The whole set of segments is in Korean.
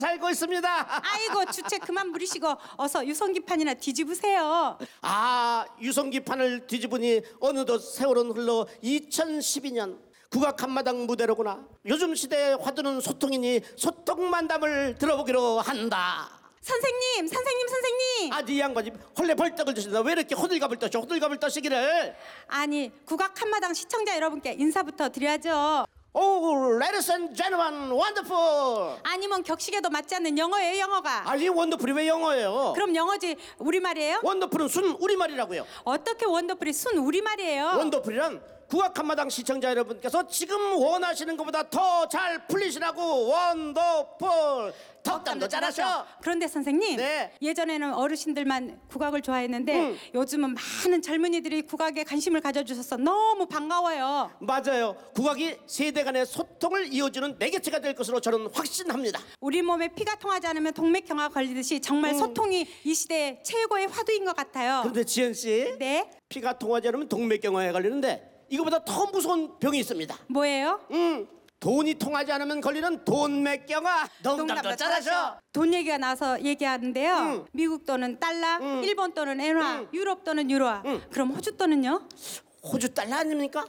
살고 있습니다. 아이고 주책 그만 부리시고 어서 유성기판이나 뒤집으세요. 아, 유성기판을 뒤집으니 어느덧 세월은 흘러 2012년 국악 한마당 무대로구나. 요즘 시대에 화두는 소통이니 소통만담을 들어보기로 한다. 선생님. 아, 네 양반이 헐레 벌떡을 드신다. 왜 이렇게 호들갑을 떠시기를. 아니 국악 한마당 시청자 여러분께 인사부터 드려야죠. 오, ladies and gentlemen, wonderful. 아니면 격식에도 맞지 않는 영어예요, 영어가. 아니, 원더풀이 왜 영어예요? 그럼 영어지 우리말이에요? 원더풀은 순 우리말이라고요. 어떻게 원더풀이 순 우리말이에요? 원더풀이란 국악 한마당 시청자 여러분께서 지금 원하시는 것보다 더 잘 풀리시라고 원더풀. 덕담도 잘하셔. 그런데 선생님, 네. 예전에는 어르신들만 국악을 좋아했는데 요즘은 많은 젊은이들이 국악에 관심을 가져주셔서 너무 반가워요. 맞아요. 국악이 세대 간의 소통을 이어주는 매개체가 될 것으로 저는 확신합니다. 우리 몸에 피가 통하지 않으면 동맥경화가 걸리듯이 정말 소통이 이 시대의 최고의 화두인 것 같아요. 그런데 지연 씨, 네? 피가 통하지 않으면 동맥경화에 걸리는데 이거보다 더 무서운 병이 있습니다. 뭐예요? 돈이 통하지 않으면 걸리는 돈맥경화. 농담도 잘하셔. 돈 얘기가 나와서 얘기하는데요. 미국 돈은 달러, 일본 돈은 엔화, 유럽 돈은 유로화. 그럼 호주 돈은요? 호주 달러 아닙니까?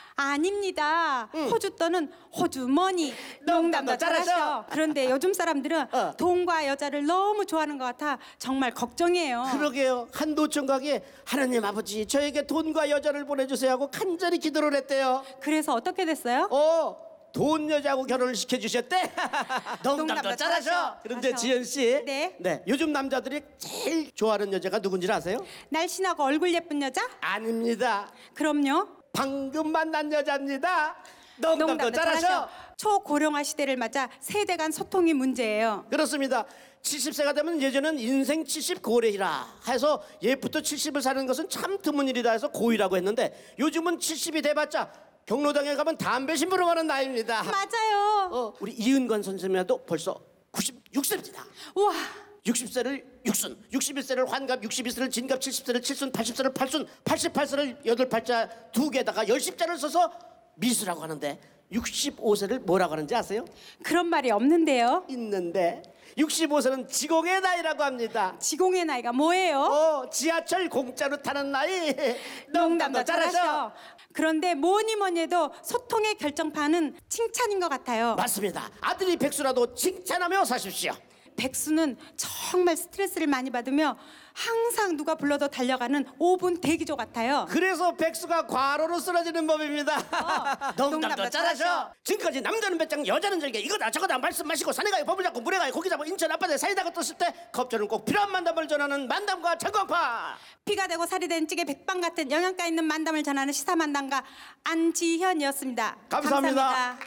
아닙니다. 호주 돈은 호주 머니. 농담도 잘하셔. 그런데 요즘 사람들은 돈과 여자를 너무 좋아하는 것 같아 정말 걱정이에요. 그러게요. 한도총각이 하나님 아버지 저에게 돈과 여자를 보내주세요 하고 간절히 기도를 했대요. 그래서 어떻게 됐어요? 돈 여자하고 결혼을 시켜주셨대. 농담도 잘하셔. 그런데 잘하셔. 지연 씨, 네. 요즘 남자들이 제일 좋아하는 여자가 누군지 아세요? 날씬하고 얼굴 예쁜 여자? 아닙니다. 그럼요. 방금 만난 여자입니다. 농담도 잘하셔. 초고령화 시대를 맞아 세대 간 소통이 문제예요. 그렇습니다. 70세가 되면 예전엔 인생 70 고래이라 해서 예부터 70을 사는 것은 참 드문 일이다 해서 고의라고 했는데 요즘은 70이 돼봤자 경로당에 가면 담배 심부러 가는 나이입니다. 맞아요. 우리 이은관 선생님도 벌써 96세입니다. 우와. 60세를 육순, 61세를 환갑, 62세를 진갑, 70세를 칠순, 80세를 팔순, 88세를 여덟 팔자 두 개다가 열십자를 써서 미수라고 하는데 65세를 뭐라고 하는지 아세요? 그런 말이 없는데요. 있는데 65세는 지공의 나이라고 합니다. 지공의 나이가 뭐예요? 지하철 공짜로 타는 나이. 농담도 잘하셔. 그런데 뭐니 해도 소통의 결정판은 칭찬인 것 같아요. 맞습니다. 아들이 백수라도 칭찬하며 사십시오. 백수는 정말 스트레스를 많이 받으며 항상 누가 불러도 달려가는 5분 대기조 같아요. 그래서 백수가 과로로 쓰러지는 법입니다. 농담도 잘하셔. 지금까지 남자는 배짱 여자는 절개 이거다 저거다 말씀 마시고 산에 가요 법을 잡고 물에 가요 고기 잡고 인천 앞바다에 사이다가 떴을 때 겁주는 꼭 필요한 만담을 전하는 만담과 전광파. 피가 되고 살이 된 찌개 백반 같은 영양가 있는 만담을 전하는 시사만담가 안지현이었습니다. 감사합니다.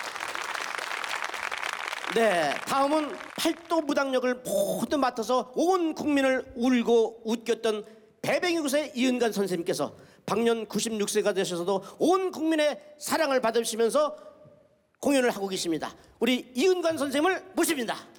네, 다음은 팔도 무당력을 모두 맡아서 온 국민을 울고 웃겼던 배뱅이굿의 이은관 선생님께서 방년 96세가 되셔서도 온 국민의 사랑을 받으시면서 공연을 하고 계십니다. 우리 이은관 선생님을 모십니다.